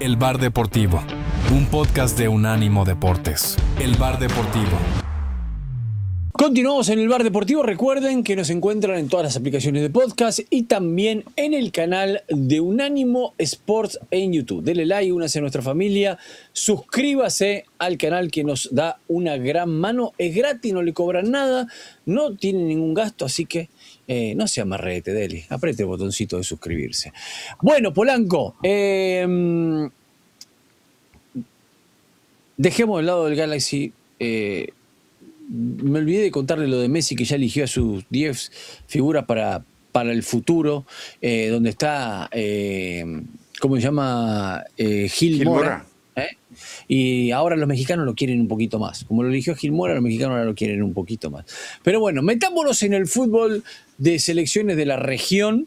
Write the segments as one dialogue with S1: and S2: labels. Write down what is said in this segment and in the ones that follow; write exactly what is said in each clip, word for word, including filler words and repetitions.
S1: El Bar Deportivo, un podcast de Unánimo Deportes. El Bar Deportivo.
S2: Continuamos en el Bar Deportivo. Recuerden que nos encuentran en todas las aplicaciones de podcast y también en el canal de Unánimo Sports en YouTube. Dele like, únase a nuestra familia, suscríbase al canal que nos da una gran mano. Es gratis, no le cobran nada, no tiene ningún gasto, así que eh, no se amarrete, dele, apriete el botoncito de suscribirse. Bueno, Polanco, eh, dejemos de lado del Galaxy. Eh, Me olvidé de contarle lo de Messi, que ya eligió a sus diez figuras para, para el futuro, eh, donde está, eh, ¿cómo se llama? Eh, Gil,
S3: Gil
S2: Mora.
S3: Mora.
S2: ¿eh? Y ahora los mexicanos lo quieren un poquito más. Como lo eligió Gil Mora, los mexicanos ahora lo quieren un poquito más. Pero bueno, metámonos en el fútbol de selecciones de la región.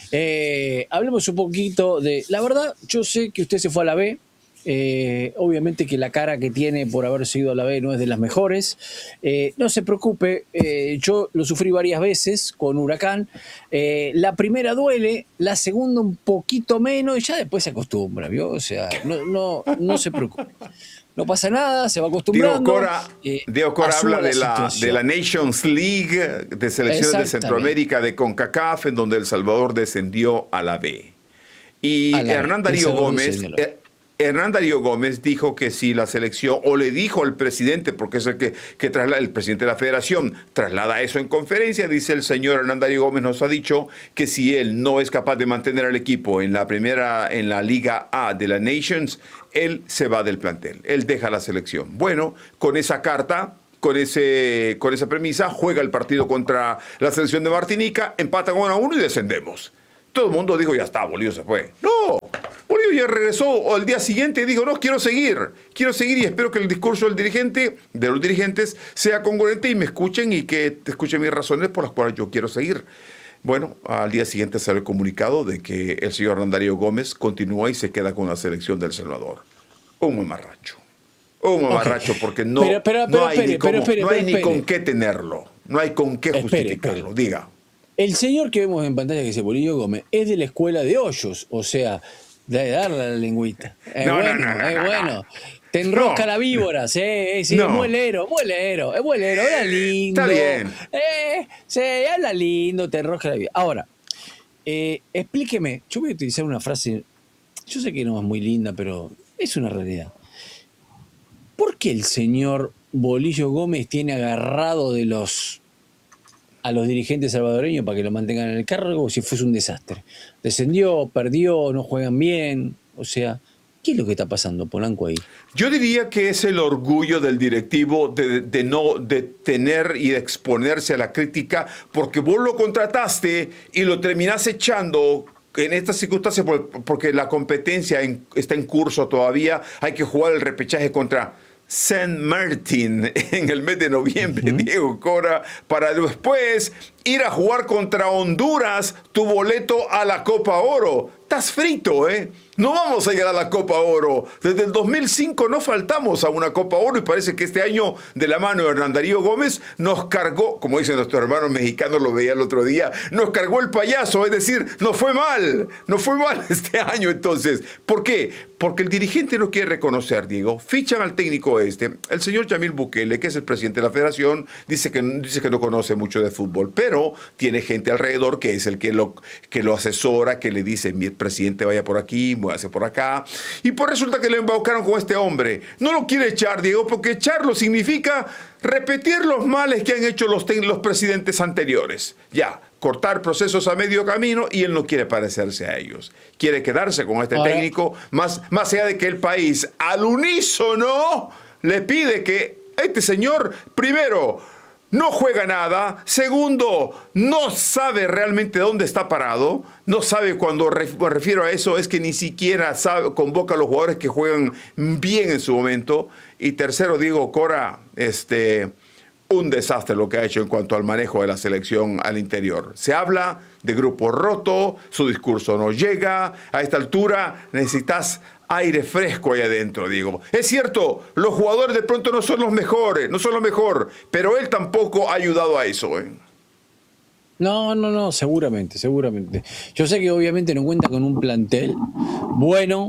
S2: Eh, hablemos un poquito de... La verdad, yo sé que usted se fue a la B. Eh, obviamente que la cara que tiene por haber sido a la B no es de las mejores. Eh, no se preocupe, eh, yo lo sufrí varias veces con Huracán. Eh, la primera duele, la segunda un poquito menos y ya después se acostumbra, ¿vio? O sea, no, no, no se preocupe. No pasa nada, se va acostumbrando.
S3: Diego Cora,
S2: eh,
S3: Diego Cora habla
S2: la
S3: de la, de la Nations League de selecciones de Centroamérica de CONCACAF, en donde El Salvador descendió a la B. Y
S2: A la
S3: Hernán
S2: B.
S3: Darío
S2: El Salvador
S3: Gómez...
S2: descendió a la B.
S3: Eh, Hernán Darío Gómez dijo que si la selección, o le dijo al presidente, porque es el que, que traslada, el presidente de la federación, traslada eso en conferencia, dice el señor Hernán Darío Gómez, nos ha dicho que si él no es capaz de mantener al equipo en la primera, en la Liga A de la Nations, él se va del plantel, él deja la selección. Bueno, con esa carta, con, ese, con esa premisa, juega el partido contra la selección de Martinica, empatan uno a uno y descendemos. Todo el mundo dijo, ya está, Bolillo se fue. No, Bolillo ya regresó al día siguiente y dijo, no, quiero seguir, quiero seguir y espero que el discurso del dirigente, de los dirigentes, sea congruente y me escuchen y que te escuchen mis razones por las cuales yo quiero seguir. Bueno, al día siguiente sale el comunicado de que el señor Hernán Darío Gómez continúa y se queda con la selección de El Salvador. Un mamarracho. Un mamarracho okay. Porque no,
S2: pero, pero, pero,
S3: no hay,
S2: espere,
S3: ni, cómo,
S2: pero, espere,
S3: no hay
S2: pero,
S3: ni
S2: espere.
S3: con qué tenerlo. No hay con qué justificarlo. Espere, espere. Diga.
S2: El señor que vemos en pantalla, que es Bolillo Gómez, es de la escuela de Hoyos, o sea, de darle a la lengüita. Es
S3: no,
S2: bueno,
S3: no, no,
S2: es
S3: no,
S2: bueno.
S3: no.
S2: Te enrosca
S3: no.
S2: la víbora, sí, sí,
S3: no.
S2: es muelero, muelero, es muelero, era lindo.
S3: Está bien.
S2: Eh, sí, habla lindo, te enrosca la víbora. Ahora, eh, explíqueme, yo voy a utilizar una frase, yo sé que no es muy linda, pero es una realidad. ¿Por qué el señor Bolillo Gómez tiene agarrado de los... a los dirigentes salvadoreños para que lo mantengan en el cargo como si fuese un desastre? Descendió, perdió, no juegan bien. O sea, ¿qué es lo que está pasando, Polanco, ahí?
S3: Yo diría que es el orgullo del directivo de, de no de tener y de exponerse a la crítica, porque vos lo contrataste y lo terminás echando en estas circunstancias porque la competencia en, está en curso todavía. Hay que jugar el repechaje contra Saint Martin en el mes de noviembre, uh-huh. Diego Cora, para después ir a jugar contra Honduras tu boleto a la Copa Oro. Estás frito, ¿eh? No vamos a llegar a la Copa Oro. Desde el dos mil cinco no faltamos a una Copa Oro y parece que este año, de la mano de Hernán Darío Gómez, nos cargó, como dicen nuestros hermanos mexicanos, lo veía el otro día, nos cargó el payaso, es decir, nos fue mal, nos fue mal este año entonces. ¿Por qué? Porque el dirigente no quiere reconocer, Diego. Fichan al técnico este, el señor Yamil Bukele, que es el presidente de la federación, dice que, dice que no conoce mucho de fútbol, pero tiene gente alrededor que es el que lo, que lo asesora, que le dice, mi presidente vaya por aquí, muévase por acá. Y pues resulta que le embaucaron con este hombre. No lo quiere echar, Diego, porque echarlo significa repetir los males que han hecho los, los presidentes anteriores. Ya, cortar procesos a medio camino y él no quiere parecerse a ellos. Quiere quedarse con este Ahora, técnico, más, más allá de que el país al unísono le pide que este señor, primero, no juega nada. Segundo, no sabe realmente dónde está parado. No sabe, cuando me refiero a eso, es que ni siquiera sabe, convoca a los jugadores que juegan bien en su momento. Y tercero, digo, Cora, este, un desastre lo que ha hecho en cuanto al manejo de la selección al interior. Se habla de grupo roto, su discurso no llega. A esta altura necesitas aire fresco ahí adentro, digo. Es cierto, los jugadores de pronto no son los mejores, no son los mejor, pero él tampoco ha ayudado a eso, ¿eh?
S2: No, no, no, seguramente, seguramente. Yo sé que obviamente no cuenta con un plantel bueno,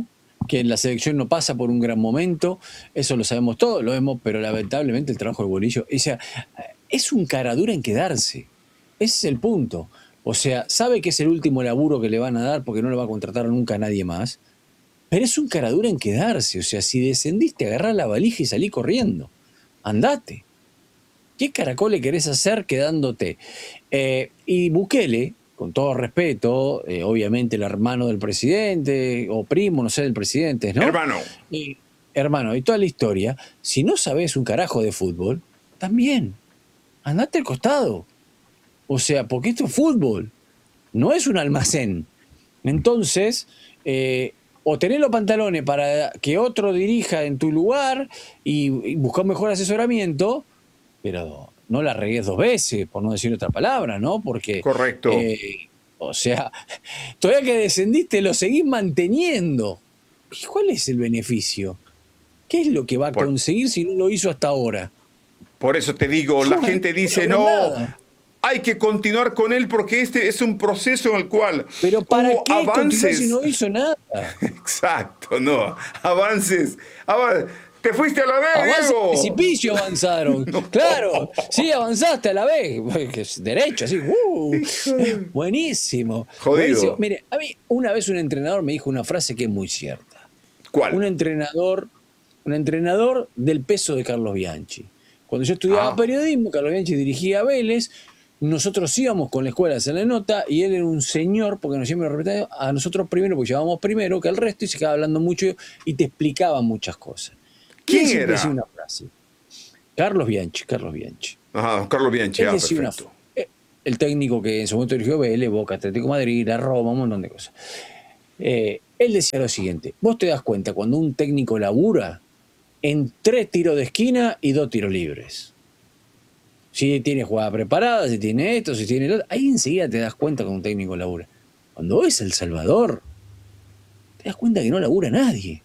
S2: que la selección no pasa por un gran momento, eso lo sabemos todos, lo vemos, pero lamentablemente el trabajo del Bolillo, o sea, es un cara dura en quedarse, ese es el punto. O sea, sabe que es el último laburo que le van a dar porque no lo va a contratar nunca a nadie más, pero es un cara dura en quedarse. O sea, si descendiste, agarrá la valija y salí corriendo, andate. ¿Qué caracol le querés hacer quedándote? Eh, y Bukele, con todo respeto, eh, obviamente el hermano del presidente, o primo, no sé, del presidente, ¿no?
S3: Hermano.
S2: Y, hermano, y toda la historia, si no sabés un carajo de fútbol, también, andate al costado. O sea, porque esto es fútbol, no es un almacén. Entonces, eh, o tenés los pantalones para que otro dirija en tu lugar y, y buscar mejor asesoramiento, pero no la regues dos veces, por no decir otra palabra, ¿no? Porque,
S3: correcto.
S2: Eh, o sea, todavía que descendiste lo seguís manteniendo. ¿Cuál es el beneficio? ¿Qué es lo que va a por, conseguir si no lo hizo hasta ahora?
S3: Por eso te digo, la no, gente dice, no, nada. Hay que continuar con él porque este es un proceso en el cual
S2: pero ¿para
S3: hubo
S2: qué
S3: avances
S2: si no hizo nada?
S3: Exacto, no, avances. Avances. Te fuiste a la vez,
S2: Avance
S3: Diego.
S2: Precipicio avanzaron. No. Claro, sí, avanzaste a la vez. Derecho, así. Uh, buenísimo.
S3: Jodido.
S2: Buenísimo. Mire, a mí una vez un entrenador me dijo una frase que es muy cierta.
S3: ¿Cuál?
S2: Un entrenador, un entrenador del peso de Carlos Bianchi. Cuando yo estudiaba ah. periodismo, Carlos Bianchi dirigía a Vélez. Nosotros íbamos con la escuela a hacer la nota y él era un señor, porque nos siempre repetía a nosotros primero, porque llevábamos primero que el resto y se quedaba hablando mucho y te explicaba muchas cosas.
S3: ¿Quién era?
S2: Decía una frase. Carlos Bianchi, Carlos Bianchi.
S3: Ajá, Carlos Bianchi,
S2: él
S3: ah,
S2: decía
S3: perfecto.
S2: Una, el técnico que en su momento dirigió Vélez, Boca, Atlético de Madrid, la Roma, un montón de cosas. Eh, él decía lo siguiente, vos te das cuenta cuando un técnico labura en tres tiros de esquina y dos tiros libres. Si tiene jugada preparada, si tiene esto, si tiene lo otro, ahí enseguida te das cuenta cuando un técnico labura. Cuando es El Salvador, te das cuenta que no labura nadie.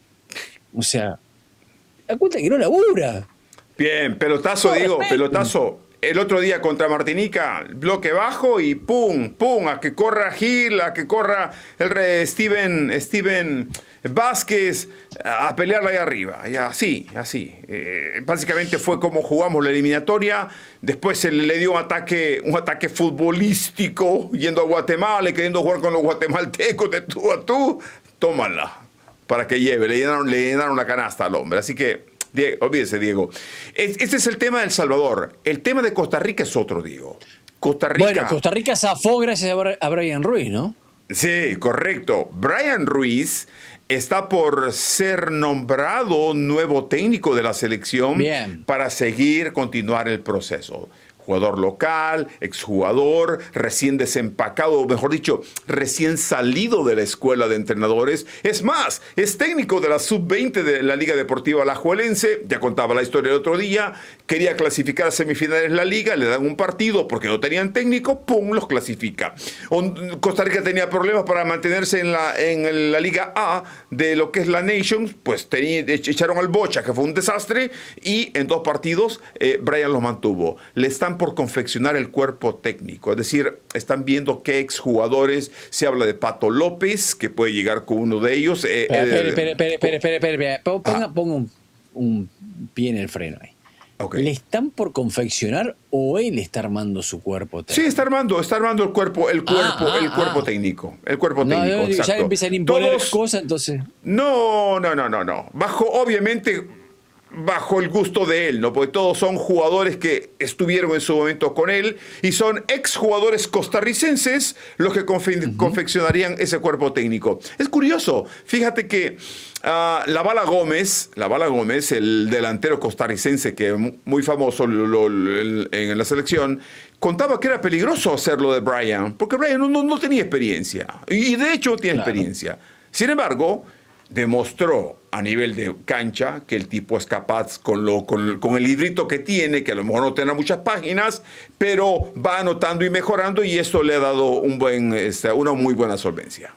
S2: O sea, te das cuenta que no labura.
S3: Bien, pelotazo, Diego, pelotazo. El otro día contra Martinica, bloque bajo y pum, pum, a que corra Gil, a que corra el re Steven, Steven Vázquez, a pelearla ahí arriba. Y así, así. Eh, básicamente fue como jugamos la eliminatoria. Después se le dio un ataque, un ataque futbolístico yendo a Guatemala y queriendo jugar con los guatemaltecos de tú a tú. Tómala para que lleve. Le llenaron, le llenaron la canasta al hombre. Así que Diego, olvídese, Diego. Este es el tema de El Salvador. El tema de Costa Rica es otro, Diego. Costa Rica.
S2: Bueno, Costa Rica zafó gracias a Brian Ruiz, ¿no?
S3: Sí, correcto. Brian Ruiz está por ser nombrado nuevo técnico de la selección.
S2: Bien.
S3: Para seguir, continuar el proceso. Jugador local, exjugador, recién desempacado, o mejor dicho, recién salido de la escuela de entrenadores. Es más, es técnico de la sub veinte de la Liga Deportiva Alajuelense. Ya contaba la historia el otro día. Quería clasificar a semifinales de la Liga, le dan un partido porque no tenían técnico, ¡pum!, los clasifica. Costa Rica tenía problemas para mantenerse en la, en la Liga A de lo que es la Nations, pues tenía, echaron al Bocha, que fue un desastre, y en dos partidos eh, Brian los mantuvo. Le están por confeccionar el cuerpo técnico, es decir, están viendo qué exjugadores. Se habla de Pato López, que puede llegar con uno de ellos. Eh,
S2: espere, espere, espere, espere, espere, espere, espere. Ponga, ah. ponga un, un pie en el freno ahí. Okay. ¿Le están por confeccionar o él está armando su cuerpo técnico?
S3: Sí, está armando, está armando el cuerpo, el cuerpo,
S2: ah, ah,
S3: el cuerpo
S2: ah.
S3: técnico, el cuerpo
S2: no,
S3: técnico.
S2: No, ya empiezan a imponer
S3: Todos,
S2: cosas, entonces.
S3: No, no, no, no, no. Bajo, obviamente, bajo el gusto de él, ¿no? Porque todos son jugadores que estuvieron en su momento con él y son exjugadores costarricenses los que confe- uh-huh. confeccionarían ese cuerpo técnico. Es curioso, fíjate que uh, La Bala Gómez, La Bala Gómez, el delantero costarricense que es muy famoso lo, lo, lo, en la selección, contaba que era peligroso hacerlo de Brian, porque Brian no, no, no tenía experiencia, y de hecho tiene claro. experiencia. Sin embargo, demostró a nivel de cancha que el tipo es capaz con, lo, con, con el librito que tiene, que a lo mejor no tendrá muchas páginas, pero va anotando y mejorando, y eso le ha dado un buen, este, una muy buena solvencia.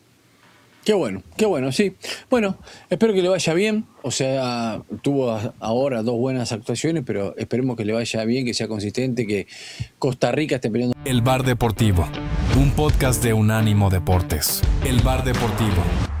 S2: Qué bueno, qué bueno, sí. Bueno, espero que le vaya bien. O sea, tuvo ahora dos buenas actuaciones, pero esperemos que le vaya bien, que sea consistente, que Costa Rica esté peleando.
S1: El Bar Deportivo, un podcast de Unánimo Deportes. El Bar Deportivo.